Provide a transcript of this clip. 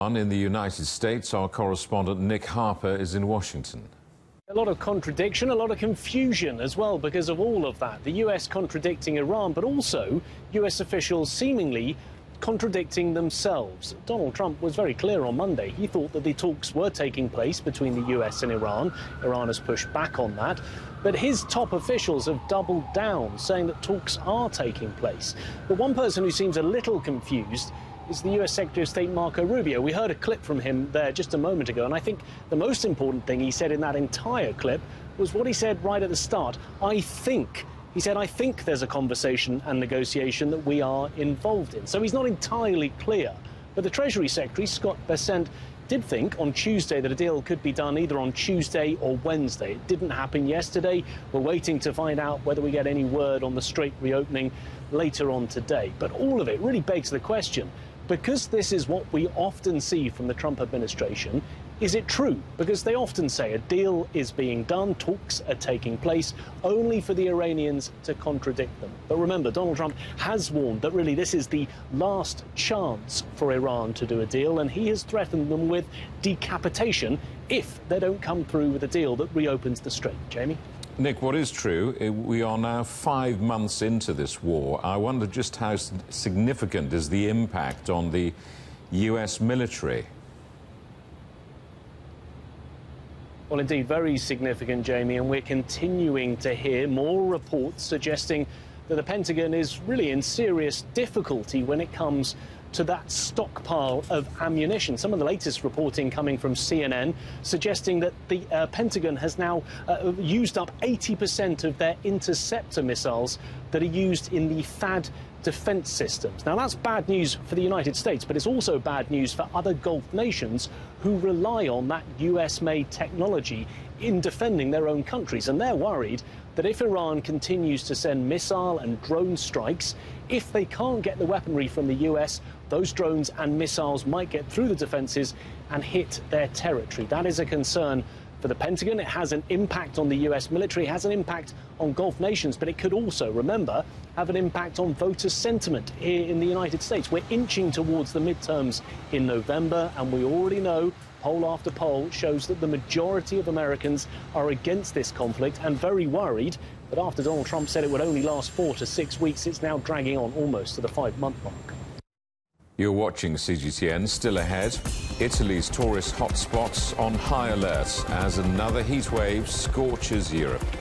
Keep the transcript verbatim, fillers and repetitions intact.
In the United States, our correspondent Nick Harper is in Washington. A lot of contradiction, a lot of confusion as well because of all of that. The U S contradicting Iran, but also U S officials seemingly contradicting themselves. Donald Trump was very clear on Monday. He thought that the talks were taking place between the U S and Iran. Iran has pushed back on that. But his top officials have doubled down, saying that talks are taking place. But one person who seems a little confused is the U S Secretary of State Marco Rubio. We heard a clip from him there just a moment ago, and I think the most important thing he said in that entire clip was what he said right at the start. I think, he said, I think there's a conversation and negotiation that we are involved in. So he's not entirely clear. But the Treasury Secretary, Scott Bessent, did think on Tuesday that a deal could be done either on Tuesday or Wednesday. It didn't happen yesterday. We're waiting to find out whether we get any word on the Strait reopening later on today. But all of it really begs the question, because this is what we often see from the Trump administration, is it true? Because they often say a deal is being done, talks are taking place, only for the Iranians to contradict them. But remember, Donald Trump has warned that really this is the last chance for Iran to do a deal, and he has threatened them with decapitation if they don't come through with a deal that reopens the Strait. Jamie? Nick, what is true, we are now five months into this war. I wonder just how significant is the impact on the U S military? Well, indeed, very significant, Jamie, and we're continuing to hear more reports suggesting that the Pentagon is really in serious difficulty when it comes to that stockpile of ammunition. Some of the latest reporting coming from C N N suggesting that the uh, Pentagon has now uh, used up eighty percent of their interceptor missiles that are used in the THAAD defense systems. Now, that's bad news for the United States, but it's also bad news for other Gulf nations who rely on that U S-made technology in defending their own countries. And they're worried that if Iran continues to send missile and drone strikes, if they can't get the weaponry from the U S, those drones and missiles might get through the defences and hit their territory. That is a concern for the Pentagon. It has an impact on the U S military, it has an impact on Gulf nations, but it could also, remember, have an impact on voter sentiment here in the United States. We're inching towards the midterms in November, and we already know poll after poll shows that the majority of Americans are against this conflict and very worried that after Donald Trump said it would only last four to six weeks, it's now dragging on almost to the five-month mark. You're watching C G T N. Still ahead, Italy's tourist hotspots on high alert as another heat wave scorches Europe.